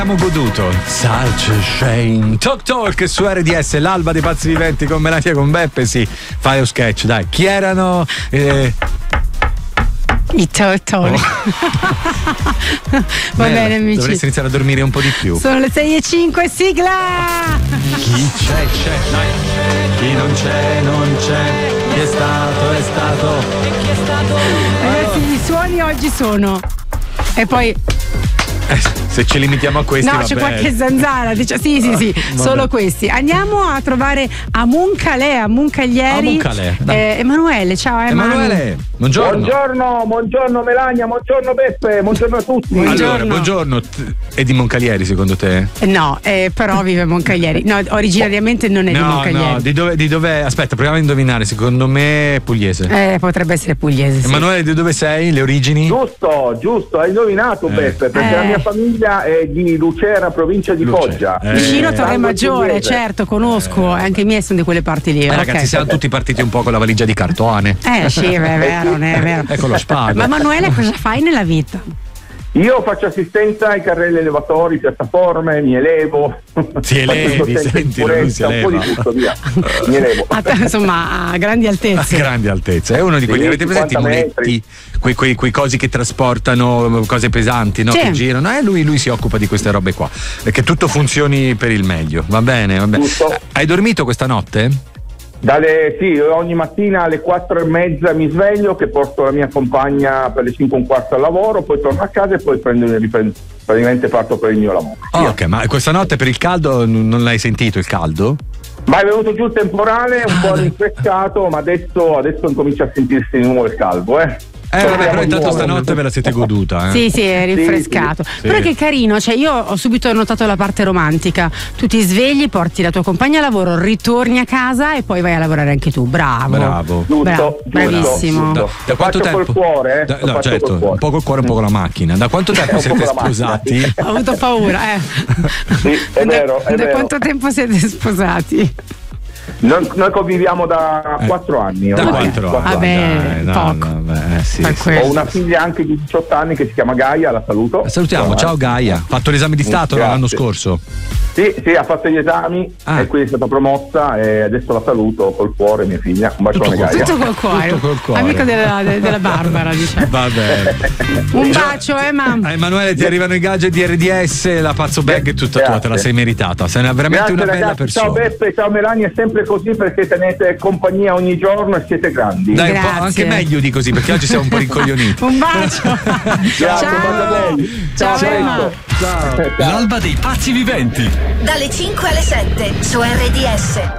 Abbiamo goduto Salce Shane Talk su RDS, l'alba dei pazzi viventi con Melania e con Beppe. Sì, fai lo sketch, dai. Chi erano? I Talk. Va bene, amici. Dovresti iniziare a dormire un po' di più. Sono le 6:05, sigla! Chi c'è, dai. Chi non c'è, non c'è. Chi è stato, è stato. E chi è stato? Ragazzi, i suoni oggi sono. E poi. Se ci limitiamo a questi, no, vabbè. c'è qualche zanzara, dice sì, solo questi. Andiamo a trovare a Moncaglieri. Emanuele, ciao Emanuele, buongiorno. Buongiorno Melania, buongiorno Beppe, buongiorno a tutti. Allora, buongiorno. È di Moncaglieri secondo te? No, però vive a Moncaglieri. No, originariamente non è di Moncaglieri. No, di dove? Aspetta, proviamo a indovinare. Secondo me è pugliese. Potrebbe essere pugliese. Sì. Emanuele, di dove sei? Le origini? Giusto, hai indovinato Beppe, perché la mia famiglia è di Lucera, provincia di Foggia. Vicino a Torre Maggiore, certo, conosco. Anche i miei sono di quelle parti lì. Ragazzi, siamo tutti partiti un po' con la valigia di cartone. Sì, è vero, è vero. Ecco lo spago. Ma Emanuele, cosa fai nella vita? Io faccio assistenza ai carrelli elevatori, piattaforme, mi elevo. Ti elevi, senti, non si eleva. Un po' di tutto, via. Mi elevo. Insomma, a grandi altezze. A grandi altezze. È uno di quelli, avete presente i muletti? Quei cosi che trasportano cose pesanti, no? Sì. Che girano. Lui si occupa di queste robe qua. Perché tutto funzioni per il meglio. Va bene. Hai dormito questa notte? Sì, ogni mattina alle 4:30 mi sveglio, che porto la mia compagna per le 5:15 al lavoro, poi torno a casa e poi praticamente parto per il mio lavoro. Ok, ma questa notte per il caldo non l'hai sentito il caldo? Ma è venuto giù il temporale, un po' rinfrescato, ma adesso incomincia a sentirsi di nuovo il caldo, però intanto stanotte ve la siete goduta. Sì, è rinfrescato. Sì. Però che carino, cioè io ho subito notato la parte romantica. Tu ti svegli, porti la tua compagna a lavoro, ritorni a casa e poi vai a lavorare anche tu. Bravo. Bravissimo. Da quanto tempo? Col cuore, certo, un po' col cuore, un po' con la macchina. Da quanto tempo siete sposati? Ho avuto paura, Sì, è vero. Da quanto tempo siete sposati? Noi conviviamo da 4 anni. Da 4 anni. Vabbè, poco. Sì. Ho una figlia anche di 18 anni che si chiama Gaia, la saluto. La salutiamo, ciao Gaia. Ha fatto l'esame di Stato l'anno scorso? Sì, ha fatto gli esami e quindi è stata promossa e adesso la saluto col cuore, mia figlia. Un bacione Gaia. Tutto col cuore. Amico della Barbara, diciamo. Va bene. Un bacio, mamma. A Emanuele ti arrivano i gadget di RDS, la pazzo bag è tutta tua, te la sei meritata. Sei veramente una bella persona. Ciao Beppe, ciao Melania, è sempre così perché tenete compagnia ogni giorno e siete grandi. Dai, un po' anche meglio di così perché oggi siamo un po' rincoglioniti. Un bacio. Ciao. L'alba dei pazzi viventi. Dalle 5 alle 7 su RDS.